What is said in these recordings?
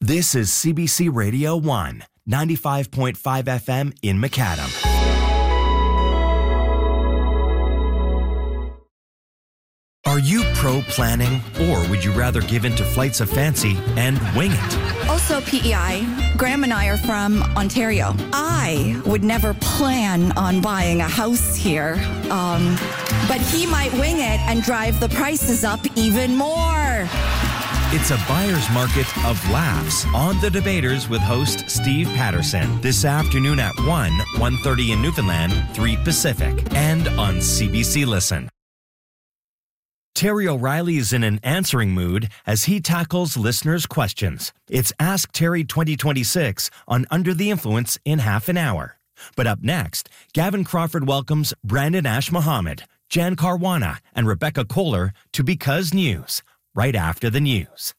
This is CBC Radio 1, 95.5 FM in Macadam. Are you pro-planning, or would you rather give in to flights of fancy and wing it? Also PEI, Graham and I are from Ontario. I would never plan on buying a house here, but he might wing it and drive the prices up even more. It's a buyer's market of laughs on The Debaters with host Steve Patterson this afternoon at 1:30 in Newfoundland, 3 Pacific, and on CBC Listen. Terry O'Reilly is in an answering mood as he tackles listeners' questions. It's Ask Terry 2026 on Under the Influence in half an hour. But up next, Gavin Crawford welcomes Brandon Ash Mohammed, Jan Caruana, and Rebecca Kohler to Because News, right after the news.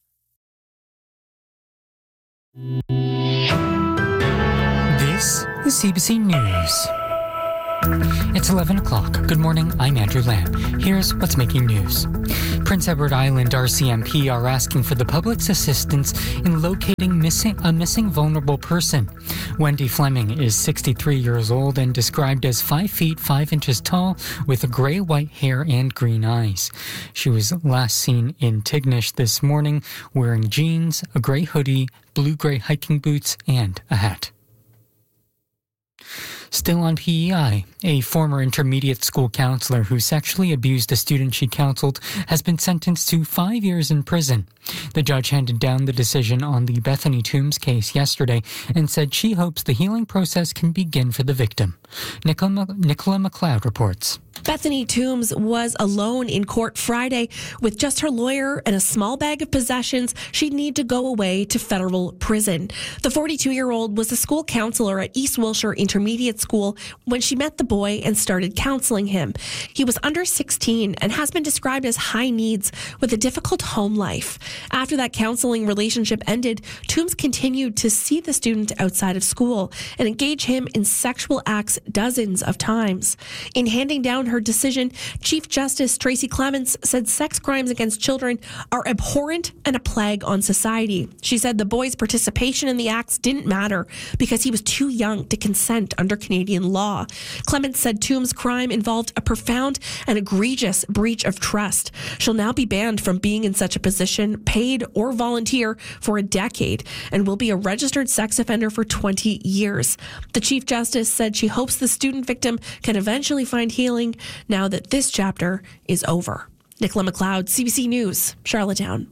This is CBC News. It's 11 o'clock. Good morning, I'm Andrew Lamb. Here's what's making news. Prince Edward Island RCMP are asking for the public's assistance in locating a missing vulnerable person. Wendy Fleming is 63 years old and described as 5 feet 5 inches tall with grey-white hair and green eyes. She was last seen in Tignish this morning wearing jeans, a grey hoodie, blue-grey hiking boots, and a hat. Still on PEI, a former intermediate school counselor who sexually abused a student she counseled has been sentenced to 5 years in prison. The judge handed down the decision on the Bethany Toombs case yesterday and said she hopes the healing process can begin for the victim. Nicola McLeod reports. Bethany Toombs was alone in court Friday with just her lawyer and a small bag of possessions she'd need to go away to federal prison. The 42-year-old was a school counselor at East Wilshire Intermediate School when she met the boy and started counseling him. He was under 16 and has been described as high needs with a difficult home life. After that counseling relationship ended, Toombs continued to see the student outside of school and engage him in sexual acts dozens of times. In handing down her decision, Chief Justice Tracy Clements said sex crimes against children are abhorrent and a plague on society. She said the boy's participation in the acts didn't matter because he was too young to consent under Canadian law. Clements said Toombs' crime involved a profound and egregious breach of trust. She'll now be banned from being in such a position, paid or volunteer, for a decade and will be a registered sex offender for 20 years. The Chief Justice said she hopes the student victim can eventually find healing now that this chapter is over. Nicola McLeod, CBC News, Charlottetown.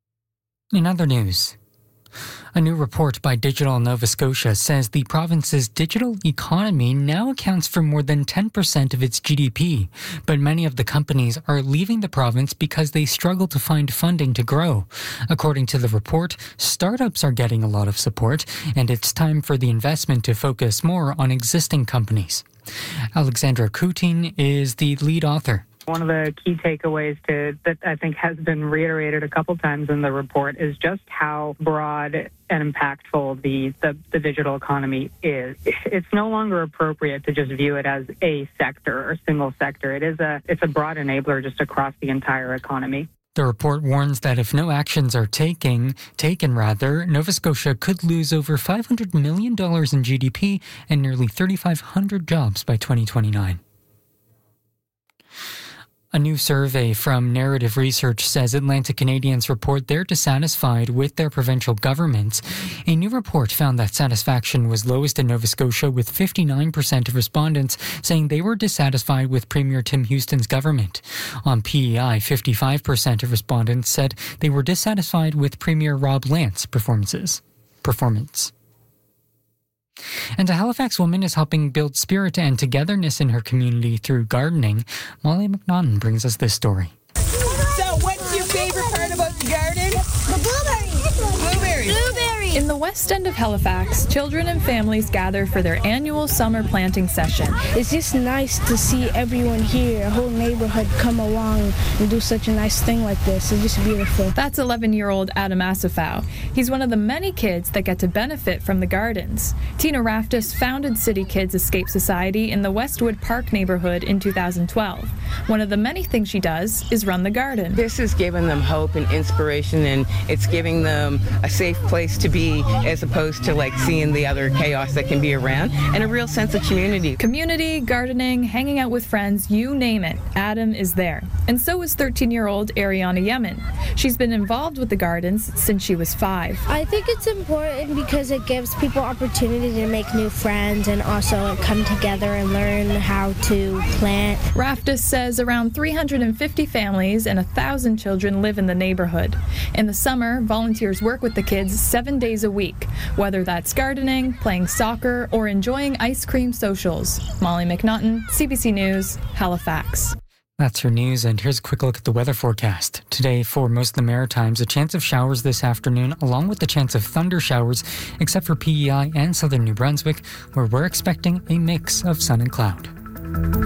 In other news, a new report by Digital Nova Scotia says the province's digital economy now accounts for more than 10% of its GDP, but many of the companies are leaving the province because they struggle to find funding to grow. According to the report, startups are getting a lot of support, and it's time for the investment to focus more on existing companies. Alexandra Coutin is the lead author. One of the key takeaways that I think has been reiterated a couple times in the report is just how broad and impactful the digital economy is. It's no longer appropriate to just view it as a sector or single sector. It's a broad enabler just across the entire economy. The report warns that if no actions are taken, Nova Scotia could lose over $500 million in GDP and nearly 3,500 jobs by 2029. A new survey from Narrative Research says Atlantic Canadians report they're dissatisfied with their provincial governments. A new report found that satisfaction was lowest in Nova Scotia, with 59% of respondents saying they were dissatisfied with Premier Tim Houston's government. On PEI, 55% of respondents said they were dissatisfied with Premier Rob Lance's performance. And a Halifax woman is helping build spirit and togetherness in her community through gardening. Molly McNaughton brings us this story. So what's your favorite part about the garden? The blueberries. Blueberries. In the west end of Halifax, children and families gather for their annual summer planting session. It's just nice to see everyone here, a whole neighborhood come along and do such a nice thing like this. It's just beautiful. That's 11-year-old Adam Asafau. He's one of the many kids that get to benefit from the gardens. Tina Raftis founded City Kids Escape Society in the Westwood Park neighborhood in 2012. One of the many things she does is run the garden. This has given them hope and inspiration, and it's giving them a safe place to be be, as opposed to like seeing the other chaos that can be around, and a real sense of community. Community, gardening, hanging out with friends, you name it, Adam is there. And so is 13-year-old Ariana Yemen. She's been involved with the gardens since she was 5. I think it's important because it gives people opportunity to make new friends and also come together and learn how to plant. Raftis says around 350 families and 1,000 children live in the neighborhood. In the summer, volunteers work with the kids 7 days a week, whether that's gardening, playing soccer, or enjoying ice cream socials. Molly McNaughton, CBC News, Halifax. That's your news, and here's a quick look at the weather forecast. Today, for most of the Maritimes, a chance of showers this afternoon, along with the chance of thunder showers, except for PEI and southern New Brunswick, where we're expecting a mix of sun and cloud.